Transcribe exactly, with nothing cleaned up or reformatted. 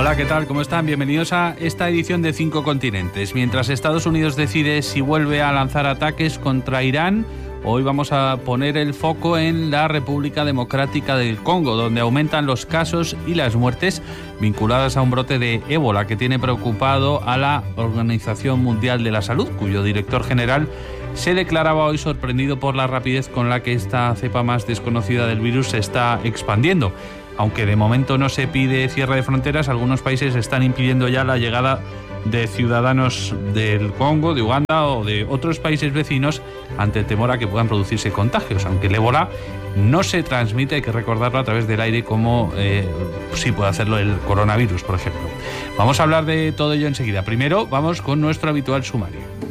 Hola, ¿qué tal? ¿Cómo están? Bienvenidos a esta edición de Cinco Continentes. Mientras Estados Unidos decide si vuelve a lanzar ataques contra Irán, hoy vamos a poner el foco en la República Democrática del Congo, donde aumentan los casos y las muertes vinculadas a un brote de ébola que tiene preocupado a la Organización Mundial de la Salud, cuyo director general se declaraba hoy sorprendido por la rapidez con la que esta cepa más desconocida del virus se está expandiendo. Aunque de momento no se pide cierre de fronteras, algunos países están impidiendo ya la llegada de ciudadanos del Congo, de Uganda o de otros países vecinos ante el temor a que puedan producirse contagios. Aunque el ébola no se transmite, hay que recordarlo, a través del aire como eh, sí puede hacerlo el coronavirus, por ejemplo. Vamos a hablar de todo ello enseguida. Primero vamos con nuestro habitual sumario.